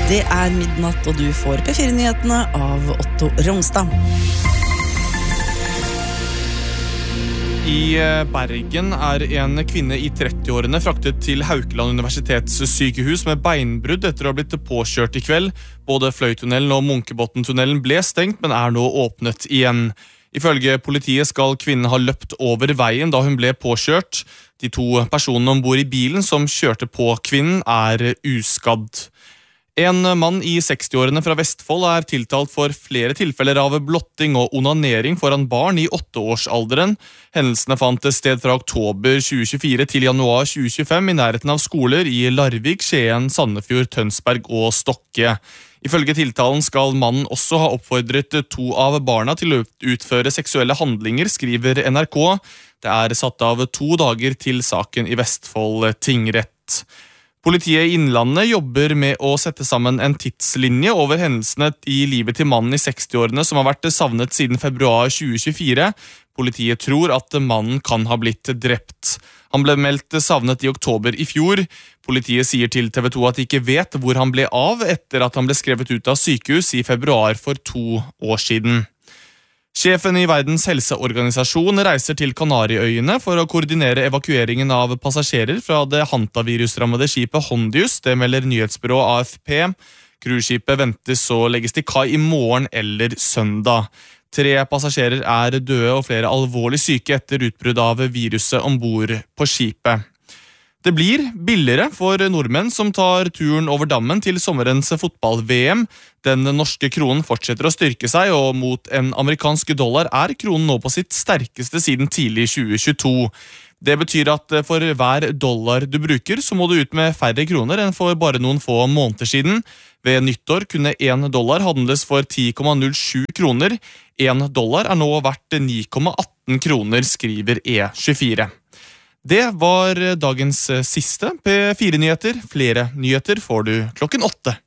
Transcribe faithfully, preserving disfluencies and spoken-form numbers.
Det er midnatt, og du får P fire-nyhetene av Otto Rongstad. I Bergen er en kvinne i trettiårene fraktet til Haukeland universitetssykehus med beinbrudd etter å ha blitt påkjørt i kveld. Både Fløytunnelen og Munkebotntunnelen ble stengt, men er nå åpnet igjen. Ifølge politiet skal kvinnen ha løpt over veien da hun ble påkjørt. De to personene ombord i bilen som kjørte på kvinnen er uskadd. En mann i sekstiårene fra Vestfold er tiltalt for flere tilfeller av blotting og onanering foran barn i åtteårsalderen. Hendelsene fant sted fra oktober tjue tjuefire til januar tjue tjuefem i nærheten av skoler i Larvik, Skien, Sandefjord, Tønsberg og Stokke. Ifølge tiltalen skal mannen også ha oppfordret to av barna til å utføre seksuelle handlinger, skriver N R K. Det er satt av to dager til saken i Vestfold tingrett. Politiet i Innlandet jobber med å sette sammen en tidslinje over hendelsene i livet til mannen i sekstiårene som har vært savnet siden februar tjue tjuefire. Politiet tror at mannen kan ha blitt drept. Han ble meldt savnet i oktober i fjor. Politiet sier til T V to at de ikke vet hvor han ble av etter at han ble skrevet ut av sykehus i februar for to år siden. Sjefen i Verdens helseorganisasjon reiser til Kanariøyene for å koordinere evakueringen av passasjerer fra det hantavirusrammede skipet Hondius, det melder nyhetsbyrå A F P. Cruiseskipet ventes å legges til kai i morgen eller søndag. Tre passasjerer er døde og flere alvorlig syke etter utbrudd av viruset ombord på skipet. Det blir billigere for nordmenn som tar turen over dammen til sommerens fotball-V M. Den norske kronen fortsetter å styrke seg, og mot en amerikansk dollar er kronen nå på sitt sterkeste siden tidlig tjue tjueto. Det betyr at for hver dollar du bruker, så må du ut med færre kroner enn for bare noen få måneder siden. Ved nyttår kunne en dollar handles for ti komma null sju kroner. En dollar er nå verdt ni komma atten kroner, skriver E tjuefire. Det var dagens siste P fire-nyheter. Flere nyheter får du klokken åtte.